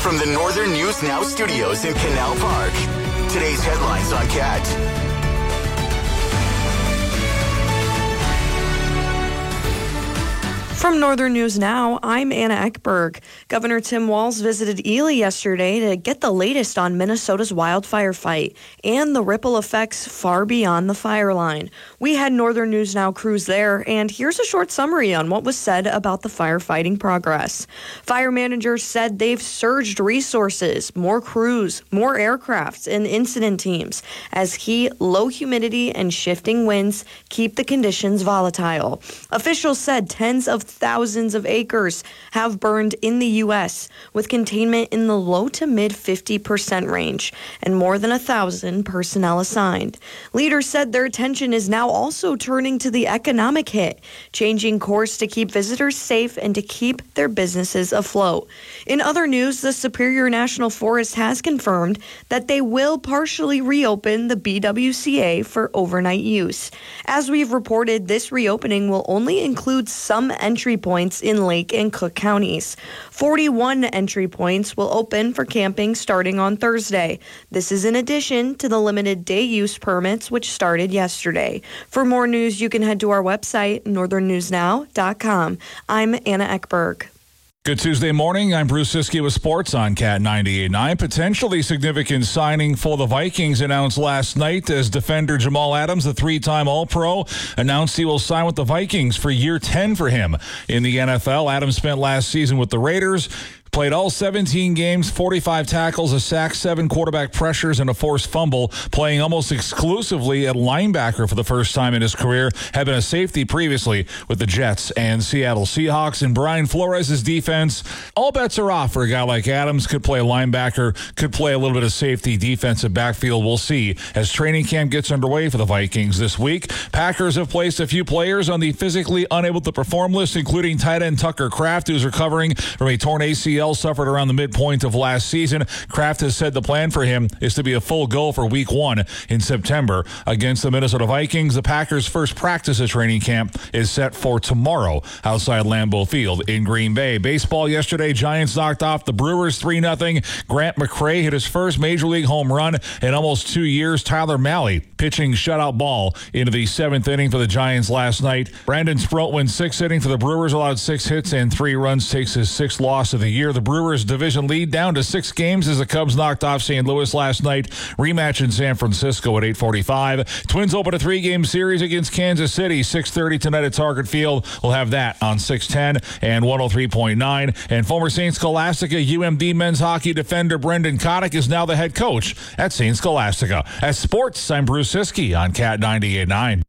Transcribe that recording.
From the Northern News Now studios in Canal Park, today's headlines on CAT. From Northern News Now, I'm Anna Ekberg. Governor Tim Walz visited Ely yesterday to get the latest on Minnesota's wildfire fight and the ripple effects far beyond the fire line. We had Northern News Now crews there, and here's a short summary on what was said about the firefighting progress. Fire managers said they've surged resources, more crews, more aircrafts, and incident teams as heat, low humidity, and shifting winds keep the conditions volatile. Officials said tens of thousands of acres have burned in the U.S., with containment in the low to mid 50% range and more than 1,000 personnel assigned. Leaders said their attention is now also turning to the economic hit, changing course to keep visitors safe and to keep their businesses afloat. In other news, the Superior National Forest has confirmed that they will partially reopen the BWCA for overnight use. As we've reported, this reopening will only include some entry points in Lake and Cook counties. 41 entry points will open for camping starting on Thursday. This is in addition to the limited day use permits, which started yesterday. For more news, you can head to our website, northernnewsnow.com. I'm Anna Ekberg. Good Tuesday morning. I'm Bruce Siski with sports on CAT 98.9. Potentially significant signing for the Vikings announced last night as defender Jamal Adams, the three-time All-Pro, announced he will sign with the Vikings for year 10 for him in the NFL. Adams spent last season with the Raiders. Played all 17 games, 45 tackles, a sack, 7 quarterback pressures, and a forced fumble, playing almost exclusively at linebacker for the first time in his career. Had been a safety previously with the Jets and Seattle Seahawks. And Brian Flores' defense, all bets are off for a guy like Adams. Could play a linebacker, could play a little bit of safety, defensive backfield. We'll see as training camp gets underway for the Vikings this week. Packers have placed a few players on the physically unable to perform list, including tight end Tucker Kraft, who's recovering from a torn ACL suffered around the midpoint of last season. Kraft has said the plan for him is to be a full go for week 1 in September against the Minnesota Vikings. The Packers' first practice at training camp is set for tomorrow outside Lambeau Field in Green Bay. Baseball yesterday, Giants knocked off the Brewers 3-0. Grant McCray hit his first Major League home run in almost 2 years. Tyler Mahle pitching shutout ball into the 7th inning for the Giants last night. Brandon Sproat went 6th inning for the Brewers, allowed 6 hits and 3 runs, takes his 6th loss of the year. The Brewers division lead down to 6 games as the Cubs knocked off St. Louis last night. Rematch in San Francisco at 8:45. Twins open a 3-game series against Kansas City, 6:30 tonight at Target Field. We'll have that on 610 and 103.9. And former St. Scholastica UMD men's hockey defender Brendan Kotick is now the head coach at St. Scholastica. At sports, I'm Bruce Siski on CAT 98.9.